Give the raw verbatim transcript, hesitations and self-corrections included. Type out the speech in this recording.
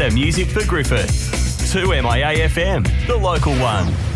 Better music for Griffith. two M I A F M, the local one.